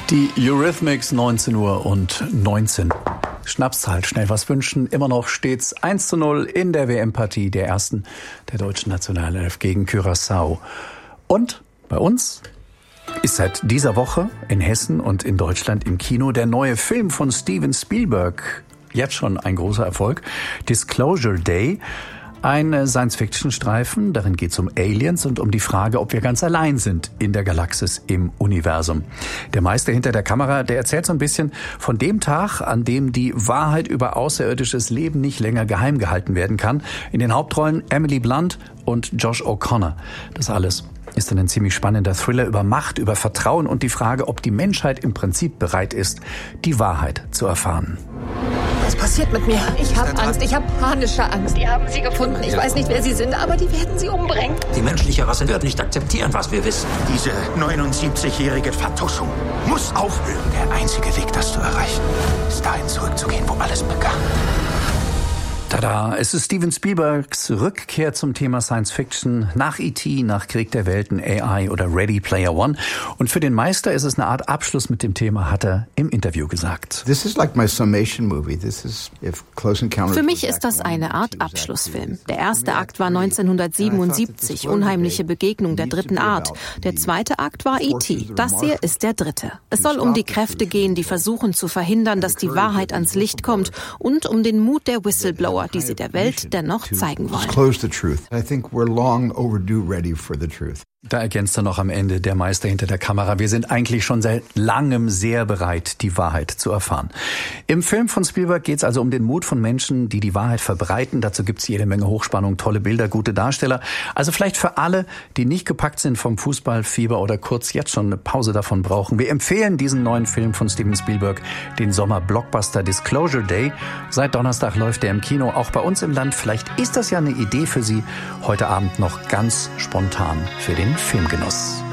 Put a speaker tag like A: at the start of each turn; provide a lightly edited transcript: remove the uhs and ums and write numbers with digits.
A: Die Eurythmics, 19 Uhr und 19. Schnapszahl, schnell was wünschen. Immer noch stets 1:0 in der WM-Partie der ersten der deutschen Nationalelf gegen Curaçao. Und bei uns ist seit dieser Woche in Hessen und in Deutschland im Kino der neue Film von Steven Spielberg. Jetzt schon ein großer Erfolg. Disclosure Day. Ein Science-Fiction-Streifen, darin geht es um Aliens und um die Frage, ob wir ganz allein sind in der Galaxis, im Universum. Der Meister hinter der Kamera, der erzählt so ein bisschen von dem Tag, an dem die Wahrheit über außerirdisches Leben nicht länger geheim gehalten werden kann. In den Hauptrollen Emily Blunt und Josh O'Connor. Das alles ist ein ziemlich spannender Thriller über Macht, über Vertrauen und die Frage, ob die Menschheit im Prinzip bereit ist, die Wahrheit zu erfahren.
B: Was passiert mit mir? Ich habe Angst, ich habe panische Angst. Die haben sie gefunden. Ich weiß nicht, wer sie sind, aber die werden sie umbringen.
C: Die menschliche Rasse wird nicht akzeptieren, was wir wissen.
D: Diese 79-jährige Vertuschung muss aufhören. Der einzige Weg, das zu erreichen, ist dahin zurückzugehen, wo alles begann.
A: Tada! Es ist Steven Spielbergs Rückkehr zum Thema Science Fiction nach E.T., nach Krieg der Welten, AI oder Ready Player One. Und für den Meister ist es eine Art Abschluss mit dem Thema, hat er im Interview gesagt.
E: Für
F: mich ist das eine Art Abschlussfilm. Der erste Akt war 1977, Unheimliche Begegnung der dritten Art. Der zweite Akt war E.T. Das hier ist der dritte. Es soll um die Kräfte gehen, die versuchen zu verhindern, dass die Wahrheit ans Licht kommt und um den Mut der Whistleblower, die sie der Welt dennoch zeigen wollen.
A: Da ergänzt er noch am Ende der Meister hinter der Kamera. Wir sind eigentlich schon seit langem sehr bereit, die Wahrheit zu erfahren. Im Film von Spielberg geht es also um den Mut von Menschen, die die Wahrheit verbreiten. Dazu gibt es jede Menge Hochspannung, tolle Bilder, gute Darsteller. Also vielleicht für alle, die nicht gepackt sind vom Fußballfieber oder kurz jetzt schon eine Pause davon brauchen. Wir empfehlen diesen neuen Film von Steven Spielberg, den Sommer-Blockbuster Disclosure Day. Seit Donnerstag läuft er im Kino, auch bei uns im Land. Vielleicht ist das ja eine Idee für Sie heute Abend noch ganz spontan für den Filmgenuss.